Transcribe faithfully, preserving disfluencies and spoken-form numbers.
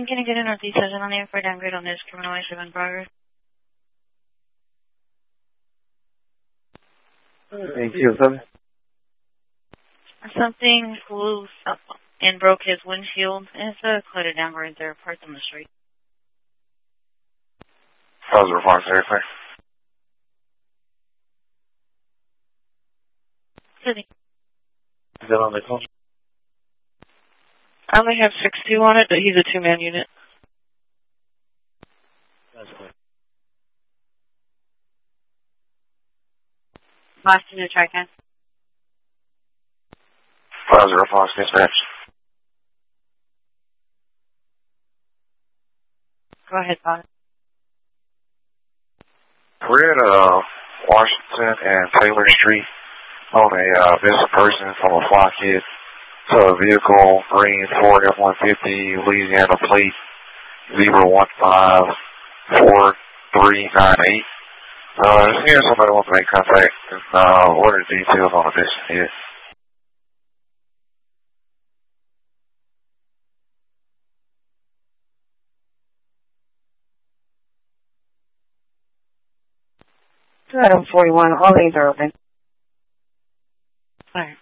Can I get a Northeast seven on the for downgrade on this criminal issue in progress? Thank you, sir. Something flew up and broke his windshield. It's uh, quite a downgrade there, parked on the street. How's the response there, sir? City. Is that on the call? I only have six two on it, but he's a two-man unit. That's good. Boston to Tricon. How's the response dispatch? Go ahead, Bob. We're at uh, Washington and Taylor Street on a uh, missing person from a flock hit. So a vehicle, green Ford F one fifty, Louisiana plate, zero one five four three nine eight. Uh, as soon as somebody wants to make contact and uh, order details on a missing hit. Item forty-one, all lanes are open. All right.